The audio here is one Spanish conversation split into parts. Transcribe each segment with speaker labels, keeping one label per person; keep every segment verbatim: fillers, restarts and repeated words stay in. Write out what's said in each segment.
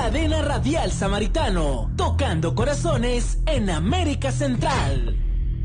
Speaker 1: Cadena Radial Samaritano, tocando corazones en América Central.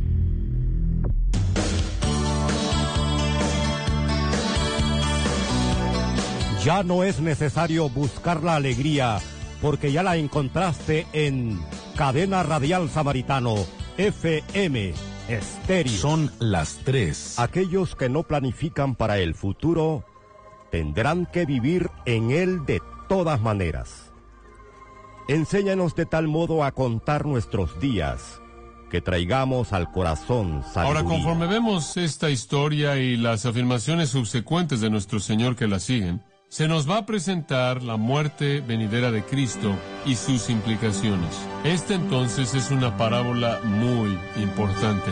Speaker 2: Ya no es necesario buscar la alegría, porque ya la encontraste en Cadena Radial Samaritano, F M Estéreo.
Speaker 3: Son las tres.
Speaker 2: Aquellos que no planifican para el futuro tendrán que vivir en él de todas maneras. Enséñanos de tal modo a contar nuestros días, que traigamos al corazón sabiduría.
Speaker 4: Ahora, conforme vemos esta historia y las afirmaciones subsecuentes de nuestro Señor que la siguen, se nos va a presentar la muerte venidera de Cristo y sus implicaciones. Esta entonces es una parábola muy importante.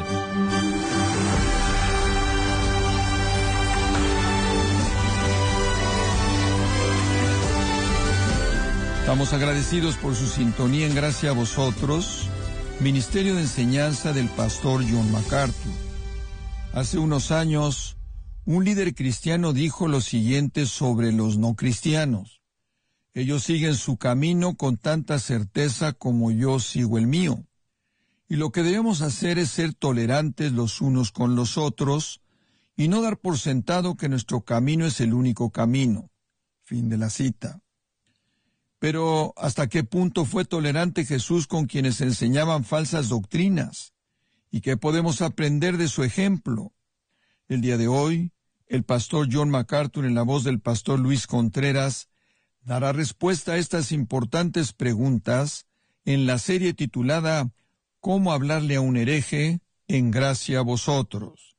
Speaker 5: Estamos agradecidos por su sintonía en Gracia a Vosotros, Ministerio de Enseñanza del Pastor John MacArthur. Hace unos años, un líder cristiano dijo lo siguiente sobre los no cristianos: ellos siguen su camino con tanta certeza como yo sigo el mío. Y lo que debemos hacer es ser tolerantes los unos con los otros y no dar por sentado que nuestro camino es el único camino. Fin de la cita. Pero, ¿hasta qué punto fue tolerante Jesús con quienes enseñaban falsas doctrinas? ¿Y qué podemos aprender de su ejemplo? El día de hoy, el pastor John MacArthur, en la voz del pastor Luis Contreras, dará respuesta a estas importantes preguntas en la serie titulada ¿Cómo hablarle a un hereje en Gracia a Vosotros?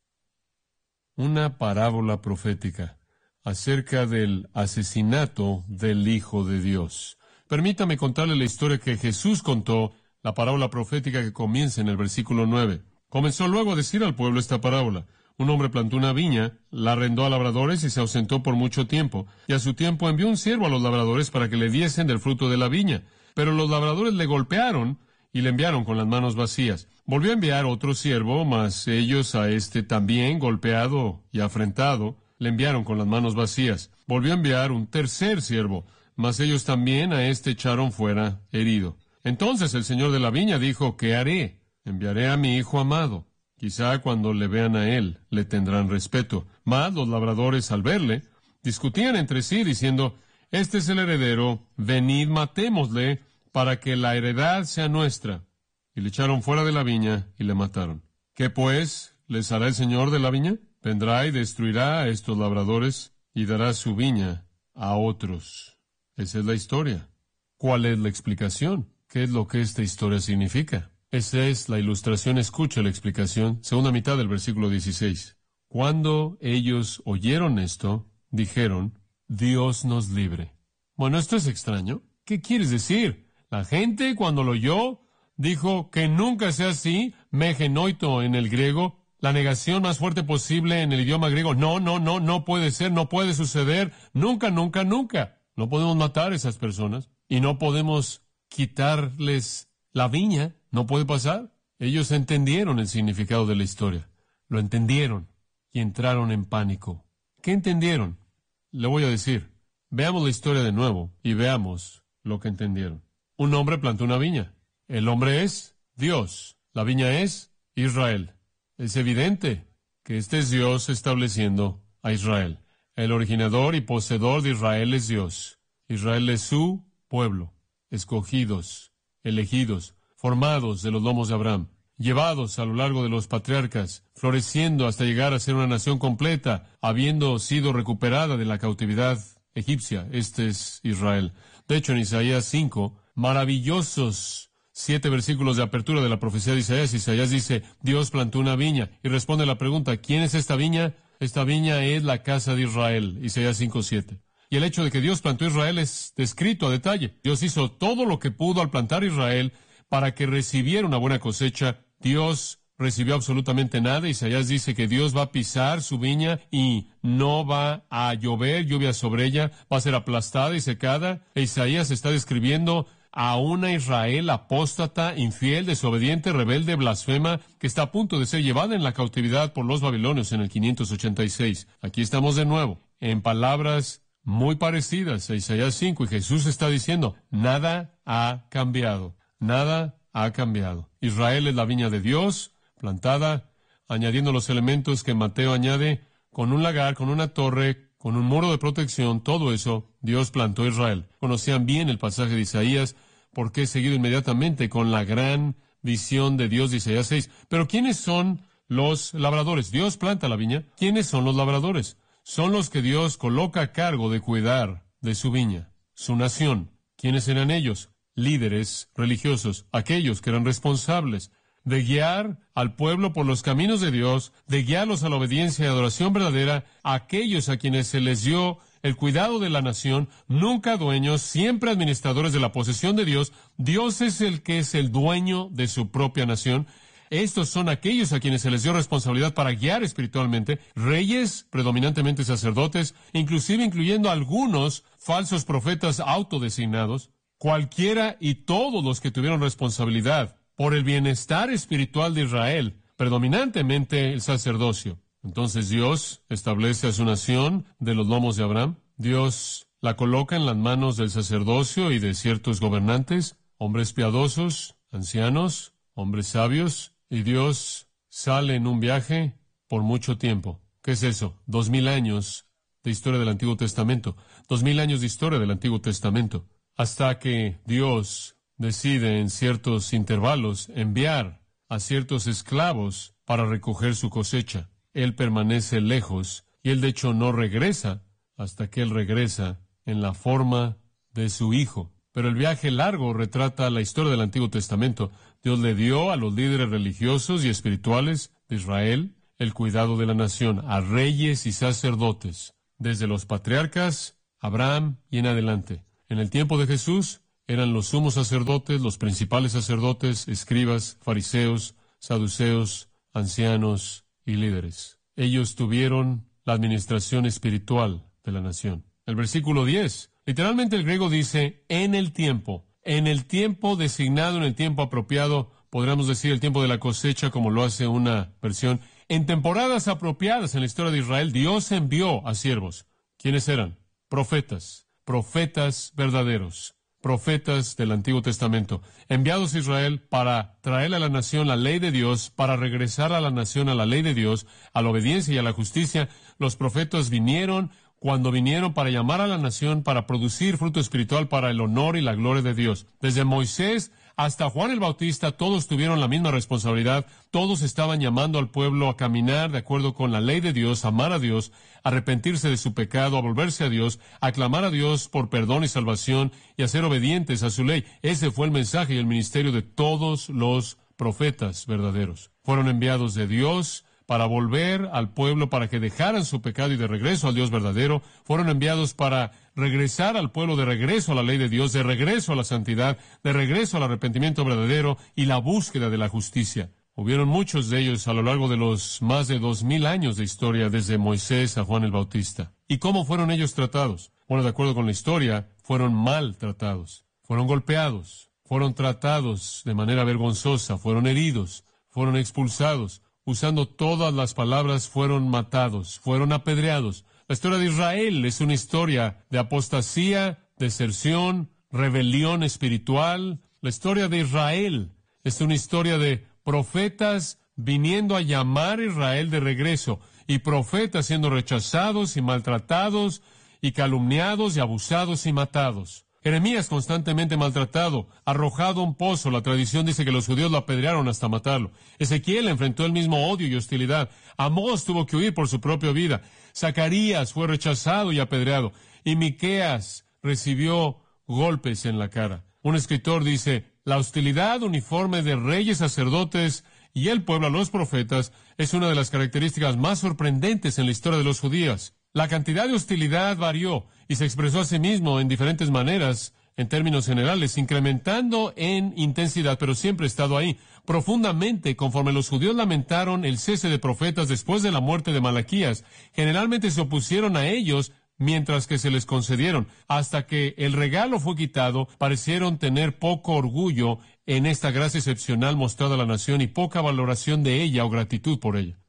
Speaker 4: Una parábola profética acerca del asesinato del Hijo de Dios. Permítame contarle la historia que Jesús contó, la parábola profética que comienza en el versículo nueve. Comenzó luego a decir al pueblo esta parábola. Un hombre plantó una viña, la arrendó a labradores y se ausentó por mucho tiempo. Y a su tiempo envió un siervo a los labradores para que le diesen del fruto de la viña. Pero los labradores le golpearon y le enviaron con las manos vacías. Volvió a enviar otro siervo, mas ellos a este también, golpeado y afrentado, le enviaron con las manos vacías. Volvió a enviar un tercer siervo, mas ellos también a este echaron fuera herido. Entonces el señor de la viña dijo: ¿qué haré? Enviaré a mi hijo amado. Quizá cuando le vean a él, le tendrán respeto. Mas los labradores, al verle, discutían entre sí, diciendo: este es el heredero, venid, matémosle, para que la heredad sea nuestra. Y le echaron fuera de la viña y le mataron. ¿Qué pues les hará el señor de la viña? Vendrá y destruirá a estos labradores y dará su viña a otros. Esa es la historia. ¿Cuál es la explicación? ¿Qué es lo que esta historia significa? Esa es la ilustración. Escucha la explicación. Segunda mitad del versículo dieciséis. Cuando ellos oyeron esto, dijeron: Dios nos libre. Bueno, esto es extraño. ¿Qué quieres decir? La gente, cuando lo oyó, dijo: que nunca sea así, megenoito en el griego, la negación más fuerte posible en el idioma griego. No, no, no, no puede ser, no puede suceder, nunca, nunca, nunca. No podemos matar a esas personas y no podemos quitarles la viña. No puede pasar. Ellos entendieron el significado de la historia. Lo entendieron y entraron en pánico. ¿Qué entendieron? Le voy a decir. Veamos la historia de nuevo y veamos lo que entendieron. Un hombre plantó una viña. El hombre es Dios. La viña es Israel. Es evidente que este es Dios estableciendo a Israel. El originador y poseedor de Israel es Dios. Israel es su pueblo, escogidos, elegidos, formados de los lomos de Abraham, llevados a lo largo de los patriarcas, floreciendo hasta llegar a ser una nación completa, habiendo sido recuperada de la cautividad egipcia. Este es Israel. De hecho, en Isaías cinco, maravillosos siete versículos de apertura de la profecía de Isaías, Isaías dice: Dios plantó una viña, y responde la pregunta: ¿quién es esta viña? Esta viña es la casa de Israel. Isaías cinco siete. Y el hecho de que Dios plantó Israel es descrito a detalle. Dios hizo todo lo que pudo al plantar Israel para que recibiera una buena cosecha. Dios recibió absolutamente nada. Isaías dice que Dios va a pisar su viña y no va a llover lluvia sobre ella, va a ser aplastada y secada. E Isaías está describiendo a una Israel apóstata, infiel, desobediente, rebelde, blasfema, que está a punto de ser llevada en la cautividad por los babilonios en el quinientos ochenta y seis. Aquí estamos de nuevo, en palabras muy parecidas a Isaías cinco, y Jesús está diciendo, nada ha cambiado, nada ha cambiado. Israel es la viña de Dios, plantada, añadiendo los elementos que Mateo añade, con un lagar, con una torre, con un muro de protección, todo eso, Dios plantó a Israel. Conocían bien el pasaje de Isaías, porque he seguido inmediatamente con la gran visión de Dios de Isaías seis. Pero ¿quiénes son los labradores? Dios planta la viña. ¿Quiénes son los labradores? Son los que Dios coloca a cargo de cuidar de su viña, su nación. ¿Quiénes eran ellos? Líderes religiosos, aquellos que eran responsables de guiar al pueblo por los caminos de Dios, de guiarlos a la obediencia y adoración verdadera, aquellos a quienes se les dio el cuidado de la nación, nunca dueños, siempre administradores de la posesión de Dios. Dios es el que es el dueño de su propia nación. Estos son aquellos a quienes se les dio responsabilidad para guiar espiritualmente, reyes, predominantemente sacerdotes, inclusive incluyendo algunos falsos profetas autodesignados, cualquiera y todos los que tuvieron responsabilidad por el bienestar espiritual de Israel, predominantemente el sacerdocio. Entonces Dios establece a su nación de los lomos de Abraham. Dios la coloca en las manos del sacerdocio y de ciertos gobernantes, hombres piadosos, ancianos, hombres sabios, y Dios sale en un viaje por mucho tiempo. ¿Qué es eso? Dos mil años de historia del Antiguo Testamento. Dos mil años de historia del Antiguo Testamento. Hasta que Dios decide en ciertos intervalos enviar a ciertos esclavos para recoger su cosecha. Él permanece lejos y él de hecho no regresa hasta que él regresa en la forma de su Hijo. Pero el viaje largo retrata la historia del Antiguo Testamento. Dios le dio a los líderes religiosos y espirituales de Israel el cuidado de la nación, a reyes y sacerdotes, desde los patriarcas, Abraham y en adelante. En el tiempo de Jesús eran los sumos sacerdotes, los principales sacerdotes, escribas, fariseos, saduceos, ancianos y líderes. Ellos tuvieron la administración espiritual de la nación. El versículo diez, literalmente el griego dice, en el tiempo. En el tiempo designado, en el tiempo apropiado, podríamos decir el tiempo de la cosecha, como lo hace una versión. En temporadas apropiadas en la historia de Israel, Dios envió a siervos. ¿Quiénes eran? Profetas. Profetas verdaderos. Profetas del Antiguo Testamento, enviados a Israel para traerle a la nación la ley de Dios, para regresar a la nación a la ley de Dios, a la obediencia y a la justicia. Los profetas vinieron cuando vinieron para llamar a la nación, para producir fruto espiritual para el honor y la gloria de Dios. Desde Moisés hasta Juan el Bautista, todos tuvieron la misma responsabilidad. Todos estaban llamando al pueblo a caminar de acuerdo con la ley de Dios, a amar a Dios, a arrepentirse de su pecado, a volverse a Dios, a clamar a Dios por perdón y salvación y a ser obedientes a su ley. Ese fue el mensaje y el ministerio de todos los profetas verdaderos. Fueron enviados de Dios para volver al pueblo, para que dejaran su pecado y de regreso al Dios verdadero. Fueron enviados para regresar al pueblo, de regreso a la ley de Dios, de regreso a la santidad, de regreso al arrepentimiento verdadero y la búsqueda de la justicia. Hubieron muchos de ellos a lo largo de los más de dos mil años de historia, desde Moisés a Juan el Bautista. ¿Y cómo fueron ellos tratados? Bueno, de acuerdo con la historia, fueron mal tratados. Fueron golpeados, fueron tratados de manera vergonzosa, fueron heridos, fueron expulsados. Usando todas las palabras, fueron matados, fueron apedreados. La historia de Israel es una historia de apostasía, deserción, rebelión espiritual. La historia de Israel es una historia de profetas viniendo a llamar a Israel de regreso, y profetas siendo rechazados y maltratados y calumniados y abusados y matados. Jeremías constantemente maltratado, arrojado a un pozo. La tradición dice que los judíos lo apedrearon hasta matarlo. Ezequiel enfrentó el mismo odio y hostilidad. Amós tuvo que huir por su propia vida. Zacarías fue rechazado y apedreado. Y Miqueas recibió golpes en la cara. Un escritor dice, la hostilidad uniforme de reyes, sacerdotes y el pueblo a los profetas es una de las características más sorprendentes en la historia de los judíos. La cantidad de hostilidad varió y se expresó a sí mismo en diferentes maneras, en términos generales, incrementando en intensidad, pero siempre ha estado ahí, profundamente, conforme los judíos lamentaron el cese de profetas después de la muerte de Malaquías. Generalmente se opusieron a ellos, mientras que se les concedieron. Hasta que el regalo fue quitado, parecieron tener poco orgullo en esta gracia excepcional mostrada a la nación y poca valoración de ella o gratitud por ella.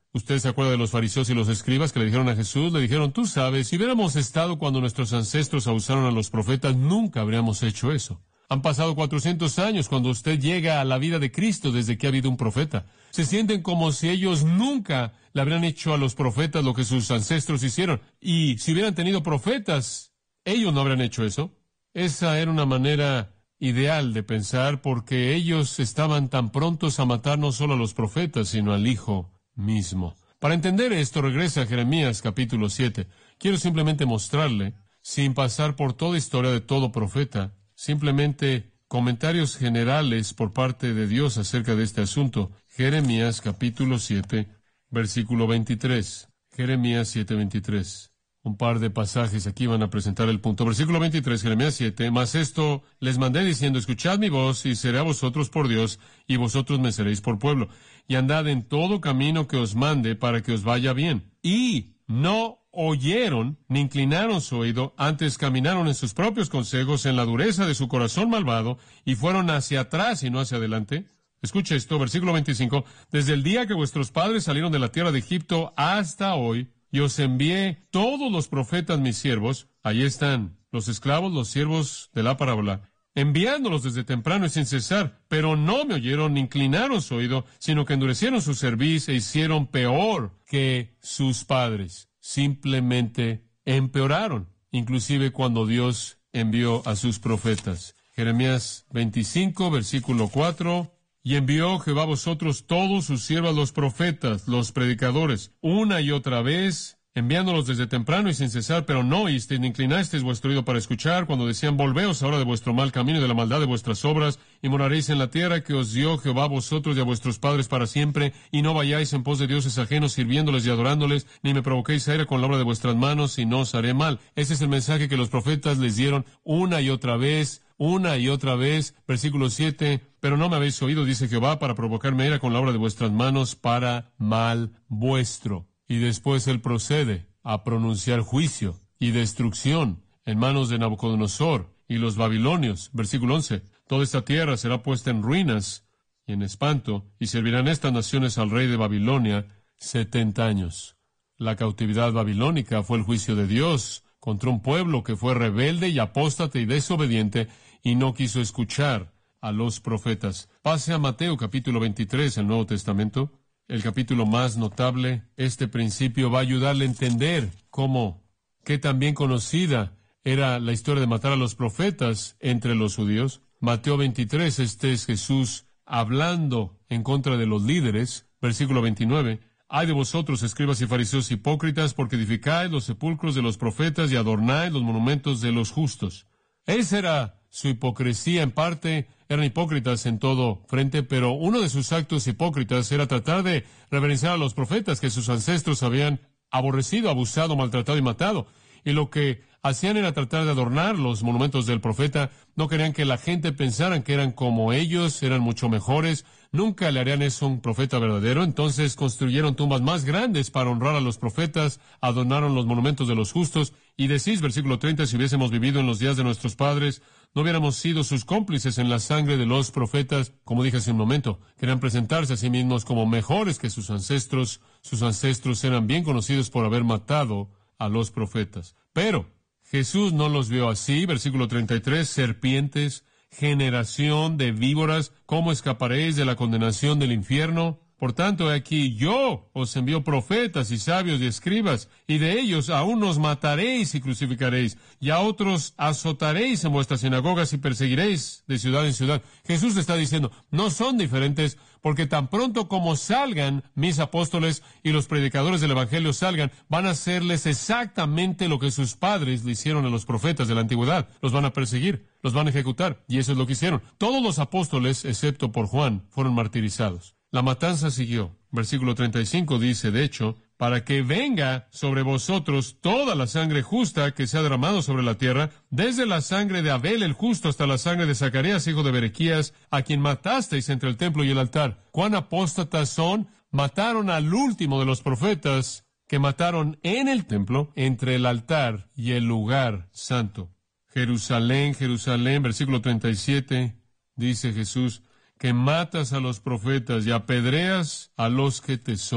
Speaker 4: Usted se acuerda de los fariseos y los escribas que le dijeron a Jesús, le dijeron, tú sabes, si hubiéramos estado cuando nuestros ancestros abusaron a los profetas, nunca habríamos hecho eso. Han pasado cuatrocientos años cuando usted llega a la vida de Cristo desde que ha habido un profeta. Se sienten como si ellos nunca le habrían hecho a los profetas lo que sus ancestros hicieron. Y si hubieran tenido profetas, ellos no habrían hecho eso. Esa era una manera ideal de pensar porque ellos estaban tan prontos a matar no solo a los profetas, sino al Hijo mismo. Para entender esto, regresa a Jeremías capítulo siete. Quiero simplemente mostrarle, sin pasar por toda historia de todo profeta, simplemente comentarios generales por parte de Dios acerca de este asunto. Jeremías capítulo siete, versículo veintitrés. Jeremías siete, veintitrés. Un par de pasajes aquí van a presentar el punto. Versículo veintitrés, Jeremías siete. Mas esto les mandé diciendo, escuchad mi voz, y seré a vosotros por Dios, y vosotros me seréis por pueblo. Y andad en todo camino que os mande, para que os vaya bien. Y no oyeron, ni inclinaron su oído, antes caminaron en sus propios consejos, en la dureza de su corazón malvado, y fueron hacia atrás y no hacia adelante. Escuche esto, versículo veinticinco. Desde el día que vuestros padres salieron de la tierra de Egipto hasta hoy, y os envié todos los profetas mis siervos, ahí están, los esclavos, los siervos de la parábola, enviándolos desde temprano y sin cesar, pero no me oyeron ni inclinaron su oído, sino que endurecieron su cerviz e hicieron peor que sus padres. Simplemente empeoraron, inclusive cuando Dios envió a sus profetas. Jeremías veinticinco, versículo cuatro. Y envió Jehová a vosotros todos sus siervos los profetas, los predicadores, una y otra vez, enviándolos desde temprano y sin cesar, pero no oísteis ni inclinasteis vuestro oído para escuchar, cuando decían, volveos ahora de vuestro mal camino y de la maldad de vuestras obras, y moraréis en la tierra que os dio Jehová a vosotros y a vuestros padres para siempre, y no vayáis en pos de dioses ajenos, sirviéndoles y adorándoles, ni me provoquéis a ira con la obra de vuestras manos, y no os haré mal. Ese es el mensaje que los profetas les dieron una y otra vez, una y otra vez. Versículo siete, pero no me habéis oído, dice Jehová, para provocarme ira con la obra de vuestras manos, para mal vuestro. Y después él procede a pronunciar juicio y destrucción en manos de Nabucodonosor y los babilonios. Versículo once, toda esta tierra será puesta en ruinas y en espanto, y servirán estas naciones al rey de Babilonia setenta años. La cautividad babilónica fue el juicio de Dios contra un pueblo que fue rebelde y apóstata y desobediente, y no quiso escuchar a los profetas. Pase a Mateo capítulo veintitrés, el Nuevo Testamento, el capítulo más notable. Este principio va a ayudarle a entender cómo, qué tan bien conocida era la historia de matar a los profetas entre los judíos. Mateo veintitrés, este es Jesús hablando en contra de los líderes. Versículo veintinueve, ay de vosotros, escribas y fariseos hipócritas, porque edificáis los sepulcros de los profetas y adornáis los monumentos de los justos. Esa era su hipocresía. En parte eran hipócritas en todo frente, pero uno de sus actos hipócritas era tratar de reverenciar a los profetas que sus ancestros habían aborrecido, abusado, maltratado y matado. Y lo que hacían era tratar de adornar los monumentos del profeta. No querían que la gente pensara que eran como ellos, eran mucho mejores. Nunca le harían eso a un profeta verdadero. Entonces construyeron tumbas más grandes para honrar a los profetas, adornaron los monumentos de los justos. Y decís, versículo treinta, si hubiésemos vivido en los días de nuestros padres, no hubiéramos sido sus cómplices en la sangre de los profetas. Como dije hace un momento, querían presentarse a sí mismos como mejores que sus ancestros. Sus ancestros eran bien conocidos por haber matado a los profetas. Pero Jesús no los vio así. Versículo treinta y tres, serpientes, generación de víboras, ¿cómo escaparéis de la condenación del infierno? Por tanto, he aquí yo os envío profetas y sabios y escribas, y de ellos a unos mataréis y crucificaréis, y a otros azotaréis en vuestras sinagogas y perseguiréis de ciudad en ciudad. Jesús está diciendo, no son diferentes, porque tan pronto como salgan mis apóstoles y los predicadores del Evangelio salgan, van a hacerles exactamente lo que sus padres le hicieron a los profetas de la antigüedad. Los van a perseguir, los van a ejecutar, y eso es lo que hicieron. Todos los apóstoles, excepto por Juan, fueron martirizados. La matanza siguió. Versículo treinta y cinco dice, de hecho, para que venga sobre vosotros toda la sangre justa que se ha derramado sobre la tierra, desde la sangre de Abel el justo hasta la sangre de Zacarías, hijo de Berequías, a quien matasteis entre el templo y el altar. ¿Cuán apóstatas son? Mataron al último de los profetas que mataron en el templo, entre el altar y el lugar santo. Jerusalén, Jerusalén, versículo treinta y siete, dice Jesús, que matas a los profetas y apedreas a los que te son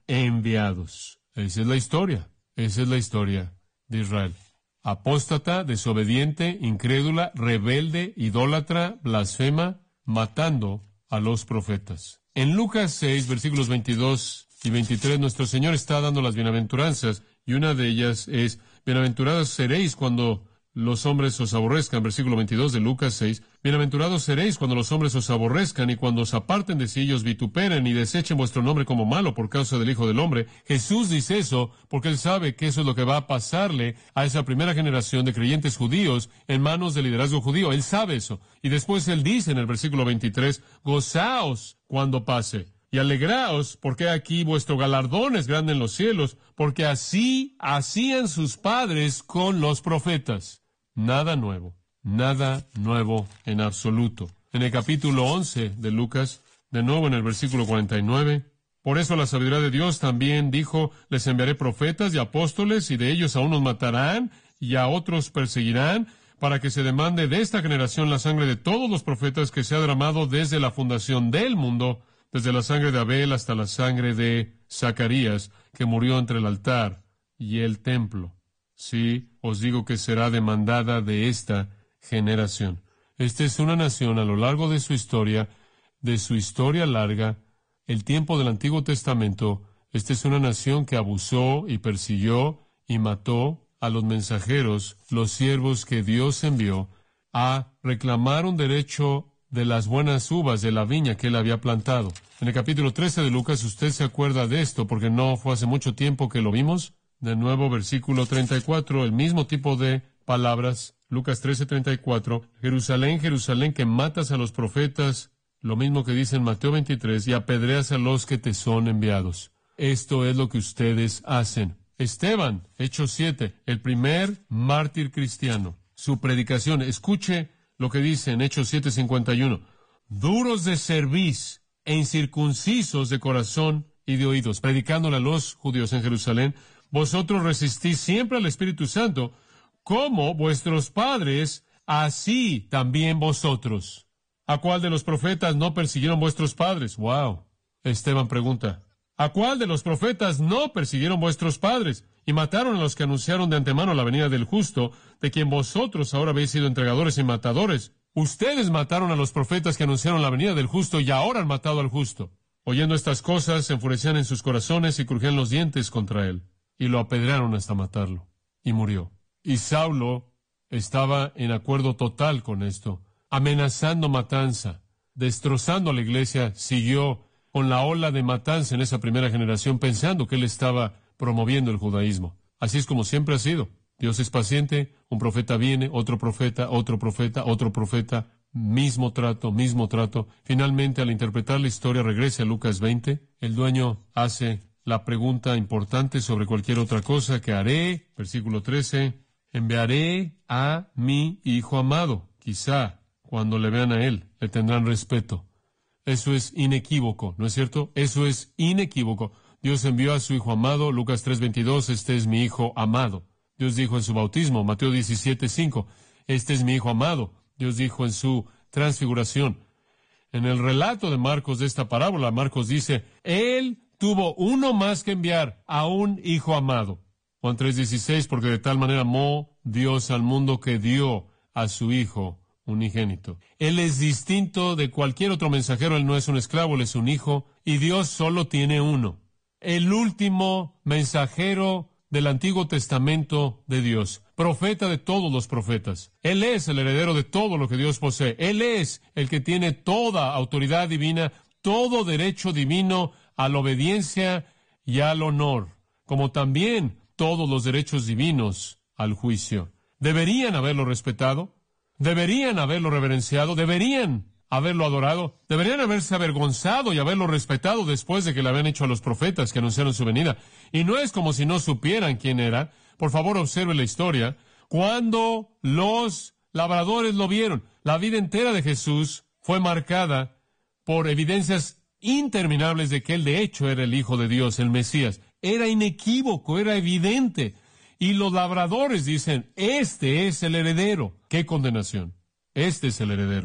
Speaker 4: enviados. Esa es la historia. Esa es la historia de Israel. Apóstata, desobediente, incrédula, rebelde, idólatra, blasfema, matando a los profetas. En Lucas seis, versículos veintidós y veintitrés, nuestro Señor está dando las bienaventuranzas, y una de ellas es: bienaventurados seréis cuando los hombres os aborrezcan. Versículo veintidós de Lucas seis. Bienaventurados seréis cuando los hombres os aborrezcan y cuando os aparten de sí y os vituperen y desechen vuestro nombre como malo por causa del Hijo del Hombre. Jesús dice eso porque Él sabe que eso es lo que va a pasarle a esa primera generación de creyentes judíos en manos del liderazgo judío. Él sabe eso. Y después Él dice en el versículo veintitrés, gozaos cuando pase y alegraos, porque aquí vuestro galardón es grande en los cielos, porque así hacían sus padres con los profetas. Nada nuevo, nada nuevo en absoluto. En el capítulo once de Lucas, de nuevo en el versículo cuarenta y nueve, por eso la sabiduría de Dios también dijo, les enviaré profetas y apóstoles, y de ellos a unos matarán, y a otros perseguirán, para que se demande de esta generación la sangre de todos los profetas que se ha derramado desde la fundación del mundo, desde la sangre de Abel hasta la sangre de Zacarías, que murió entre el altar y el templo. Sí, os digo que será demandada de esta generación. Esta es una nación a lo largo de su historia, de su historia larga, el tiempo del Antiguo Testamento. Esta es una nación que abusó y persiguió y mató a los mensajeros, los siervos que Dios envió a reclamar un derecho de las buenas uvas de la viña que Él había plantado. En el capítulo trece de Lucas, usted se acuerda de esto porque no fue hace mucho tiempo que lo vimos. De nuevo, versículo treinta y cuatro, el mismo tipo de palabras, Lucas trece, treinta y cuatro, Jerusalén, Jerusalén, que matas a los profetas, lo mismo que dice en Mateo veintitrés, y apedreas a los que te son enviados. Esto es lo que ustedes hacen. Esteban, Hechos siete, el primer mártir cristiano, su predicación, escuche lo que dice en Hechos siete, cincuenta y uno, duros de cerviz e incircuncisos de corazón y de oídos, predicándole a los judíos en Jerusalén, vosotros resistís siempre al Espíritu Santo, como vuestros padres, así también vosotros. ¿A cuál de los profetas no persiguieron vuestros padres? Wow. Esteban pregunta, ¿a cuál de los profetas no persiguieron vuestros padres? Y mataron a los que anunciaron de antemano la venida del justo, de quien vosotros ahora habéis sido entregadores y matadores. Ustedes mataron a los profetas que anunciaron la venida del justo y ahora han matado al justo. Oyendo estas cosas, se enfurecían en sus corazones y crujían los dientes contra él. Y lo apedrearon hasta matarlo. Y murió. Y Saulo estaba en acuerdo total con esto, amenazando matanza, destrozando a la iglesia, siguió con la ola de matanza en esa primera generación, pensando que él estaba promoviendo el judaísmo. Así es como siempre ha sido. Dios es paciente, un profeta viene, otro profeta, otro profeta, otro profeta, mismo trato, mismo trato. Finalmente, al interpretar la historia, regresa a Lucas veinte. El dueño hace la pregunta importante sobre cualquier otra cosa que haré. Versículo trece, enviaré a mi hijo amado. Quizá cuando le vean a él, le tendrán respeto. Eso es inequívoco, ¿no es cierto? Eso es inequívoco. Dios envió a su hijo amado, Lucas tres veintidós, este es mi hijo amado. Dios dijo en su bautismo, Mateo diecisiete cinco, este es mi hijo amado. Dios dijo en su transfiguración. En el relato de Marcos de esta parábola, Marcos dice, él tuvo uno más que enviar, a un hijo amado. Juan tres dieciséis, porque de tal manera amó Dios al mundo que dio a su hijo unigénito. Él es distinto de cualquier otro mensajero, él no es un esclavo, él es un hijo, y Dios solo tiene uno. El último mensajero del Antiguo Testamento de Dios, profeta de todos los profetas. Él es el heredero de todo lo que Dios posee. Él es el que tiene toda autoridad divina, todo derecho divino a la obediencia y al honor, como también todos los derechos divinos al juicio. ¿Deberían haberlo respetado? ¿Deberían haberlo reverenciado? ¿Deberían haberlo adorado? ¿Deberían haberse avergonzado y haberlo respetado después de que le habían hecho a los profetas que anunciaron su venida? Y no es como si no supieran quién era. Por favor, observe la historia. Cuando los labradores lo vieron, la vida entera de Jesús fue marcada por evidencias interminables de que él de hecho era el Hijo de Dios, el Mesías. Era inequívoco, era evidente. Y los labradores dicen, este es el heredero. ¡Qué condenación! Este es el heredero.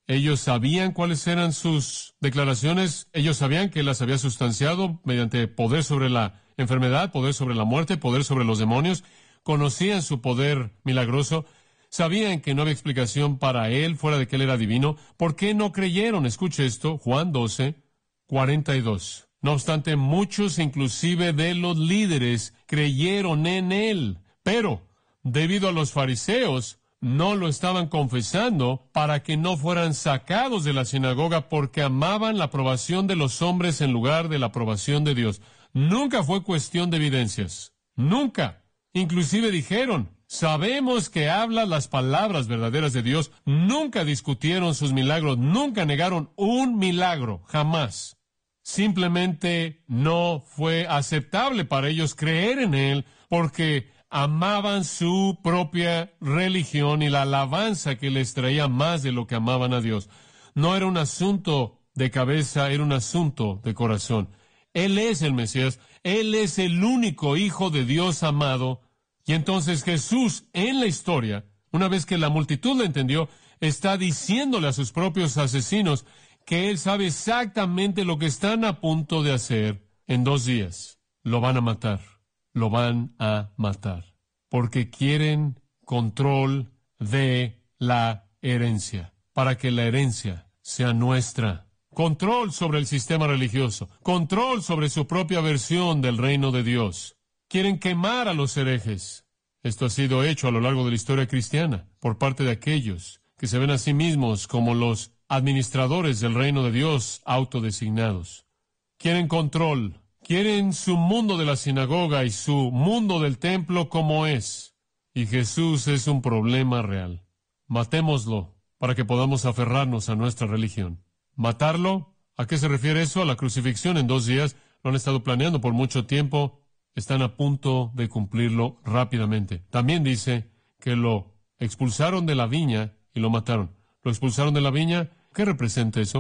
Speaker 4: Ellos sabían cuáles eran sus declaraciones. Ellos sabían que él las había sustanciado mediante poder sobre la enfermedad, poder sobre la muerte, poder sobre los demonios. Conocían su poder milagroso. Sabían que no había explicación para él fuera de que él era divino. ¿Por qué no creyeron? Escuche esto, Juan doce, cuarenta y dos. No obstante, muchos, inclusive de los líderes, creyeron en él. Pero, debido a los fariseos, no lo estaban confesando para que no fueran sacados de la sinagoga porque amaban la aprobación de los hombres en lugar de la aprobación de Dios. Nunca fue cuestión de evidencias. Nunca. Inclusive dijeron, sabemos que habla las palabras verdaderas de Dios. Nunca discutieron sus milagros. Nunca negaron un milagro. Jamás. Simplemente no fue aceptable para ellos creer en él porque amaban su propia religión y la alabanza que les traía más de lo que amaban a Dios. No era un asunto de cabeza, era un asunto de corazón. Él es el Mesías, Él es el único Hijo de Dios amado. Y entonces Jesús, en la historia, una vez que la multitud lo entendió, está diciéndole a sus propios asesinos que Él sabe exactamente lo que están a punto de hacer en dos días. Lo van a matar. Lo van a matar, porque quieren control de la herencia, para que la herencia sea nuestra. Control sobre el sistema religioso, control sobre su propia versión del reino de Dios. Quieren quemar a los herejes. Esto ha sido hecho a lo largo de la historia cristiana por parte de aquellos que se ven a sí mismos como los administradores del reino de Dios autodesignados. Quieren control. Quieren su mundo de la sinagoga y su mundo del templo como es. Y Jesús es un problema real. Matémoslo para que podamos aferrarnos a nuestra religión. ¿Matarlo? ¿A qué se refiere eso? A la crucifixión en dos días. Lo han estado planeando por mucho tiempo. Están a punto de cumplirlo rápidamente. También dice que lo expulsaron de la viña y lo mataron. ¿Lo expulsaron de la viña? ¿Qué representa eso?